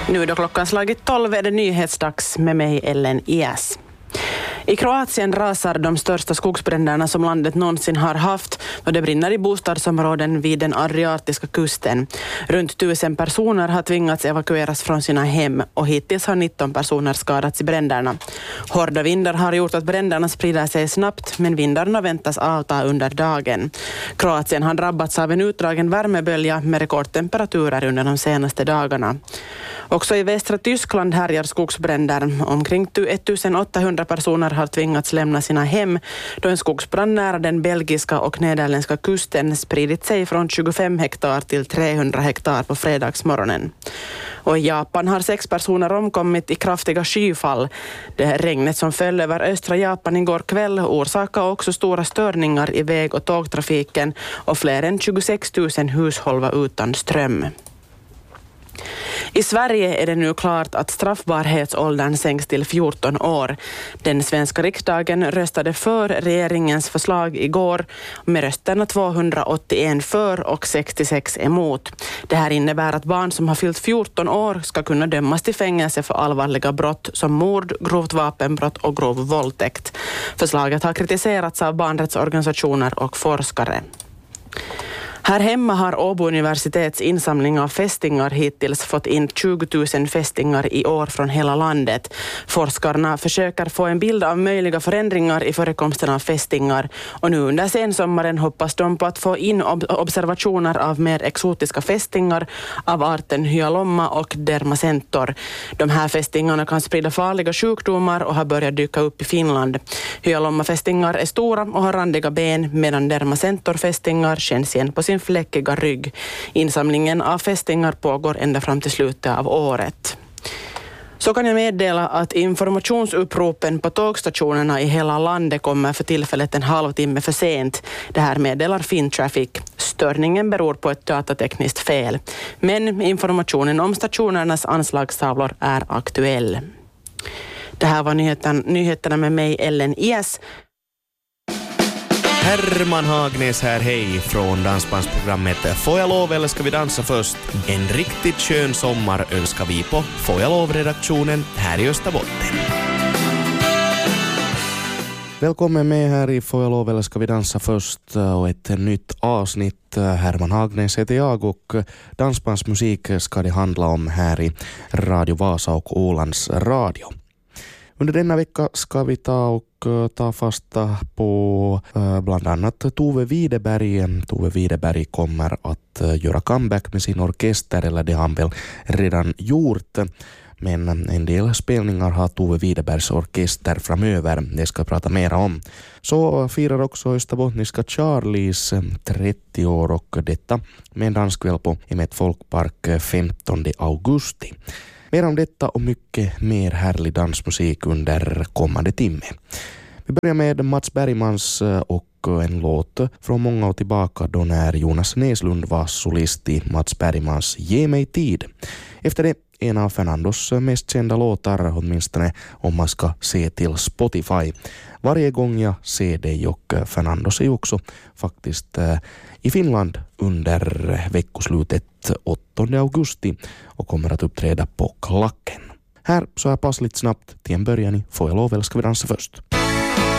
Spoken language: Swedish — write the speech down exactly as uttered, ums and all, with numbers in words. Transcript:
Nu då klockan slagit tolv är det nyhetsdags med mig Ellen Ias. I Kroatien rasar de största skogsbränderna som landet någonsin har haft och det brinner i bostadsområden vid den adriatiska kusten. Runt tusen personer har tvingats evakueras från sina hem och hittills har nitton personer skadats i bränderna. Hårda vindar har gjort att bränderna sprider sig snabbt, men vindarna väntas avta under dagen. Kroatien har drabbats av en utdragen värmebölja med rekordtemperaturer under de senaste dagarna. Också i västra Tyskland härjar skogsbränder. Omkring ettusenåttahundra personer har tvingats lämna sina hem då en skogsbrand nära den belgiska och nederländska kusten spridit sig från tjugofem hektar till trehundra hektar på fredagsmorgonen. Och i Japan har sex personer omkommit i kraftiga skyfall. Det regnet som föll över östra Japan igår kväll orsakade också stora störningar i väg- och tågtrafiken och fler än tjugosex tusen hushåll var utan ström. I Sverige är det nu klart att straffbarhetsåldern sänks till fjorton år. Den svenska riksdagen röstade för regeringens förslag igår med rösterna tvåhundraåttioen för och sextiosex emot. Det här innebär att barn som har fyllt fjorton år ska kunna dömas till fängelse för allvarliga brott som mord, grovt vapenbrott och grov våldtäkt. Förslaget har kritiserats av barnrättsorganisationer och forskare. Här hemma har Åbo universitets insamling av fästingar hittills fått in tjugo tusen fästingar i år från hela landet. Forskarna försöker få en bild av möjliga förändringar i förekomsten av fästingar och nu under sensommaren hoppas de på att få in ob- observationer av mer exotiska fästingar av arten hyalomma och dermacentor. De här fästingarna kan sprida farliga sjukdomar och har börjat dyka upp i Finland. Hyalomma-fästingar är stora och har randiga ben medan dermacentor-fästingar känns igen på sin fläckiga rygg. Insamlingen av fästingar pågår ända fram till slutet av året. Så kan jag meddela att informationsuppropen på tågstationerna i hela landet kommer för tillfället en halvtimme för sent. Det här meddelar Fintraffic. Störningen beror på ett datatekniskt fel. Men informationen om stationernas anslagstavlor är aktuell. Det här var nyheten, nyheterna med mig Ellen Ias. Herman Hagnes här, hej från dansbandsprogrammet Får jag lov eller ska vi dansa först? En riktigt skön sommar önskar vi på Får jag lov-redaktionen här i Österbotten. Välkommen med här i Får jag lov eller ska vi dansa först och ett nytt avsnitt. Herman Hagnes heter jag och dansbandsmusik ska det handla om här i Radio Vasa och Ålands Radio. Under denna vecka ska vi ta och ta fasta på uh, bland annat Tove Widerberg. Tove Widerberg kommer att uh, göra comeback med sin orkester, eller det har han väl redan gjort. Men en del spelningar har Tove Widerbergs orkester framöver. Det ska jag prata mer om. Så firar också Österbottniska Charlies trettio år och detta med en danskväll på Emet Folkpark femtonde augusti. Mer om detta och mycket mer härlig dansmusik under kommande timme. Vi börjar med Mats Bergmans och en låt från många år tillbaka då när Jonas Näslund var solist i Mats Bergmans Ge mig tid. Efter det en av Fernandos mest kända låtar, åtminstone om man ska se till Spotify. Varje gång jag ser dig, och Fernandos är ju också faktiskt i Finland under veckoslutet åttonde augusti och kommer att uppträda på Klacken. Här så är passligt snabbt till en början i Får jag lov eller ska vi dansa först?